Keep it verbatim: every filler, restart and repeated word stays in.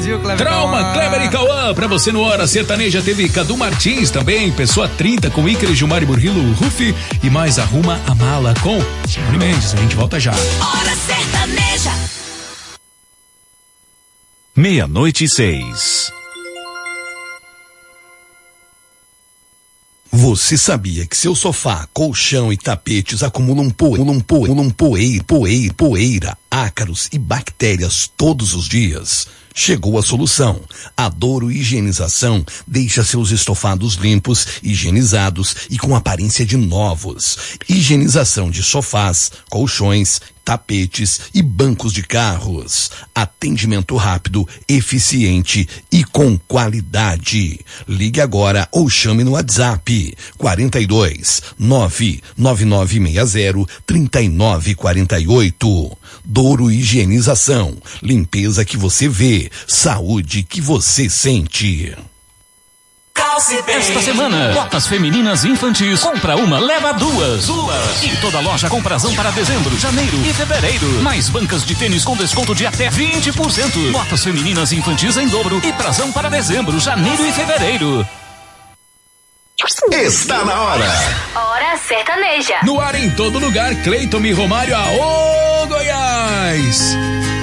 viu, Kleber? Trauma, Kleber e Cauã. Pra você no Hora Sertaneja teve Cadu Martins também, Pessoa trinta com Ícaro, Gilmar e Murilo, Rufi e mais Arruma a Mala com Simone Mendes. A gente volta já. Hora Sertaneja. Meia-noite e seis. Você sabia que seu sofá, colchão e tapetes acumulam poeira, acumulam poeira, poeira, poeira, ácaros e bactérias todos os dias? Chegou a solução. A Douro Higienização deixa seus estofados limpos, higienizados e com aparência de novos. Higienização de sofás, colchões, tapetes e bancos de carros. Atendimento rápido, eficiente e com qualidade. Ligue agora ou chame no WhatsApp quarenta e dois, nove nove nove seis zero, três nove quatro oito. Douro Higienização. Limpeza que você vê, saúde que você sente. Esta semana, botas femininas e infantis, compra uma, leva duas. Duas. Em toda loja com prazão para dezembro, janeiro e fevereiro. Mais bancas de tênis com desconto de até vinte por cento. Botas femininas e infantis em dobro e prazão para dezembro, janeiro e fevereiro. Está na hora. Hora Sertaneja. No ar em todo lugar, Cleiton e Romário, aô Goiás!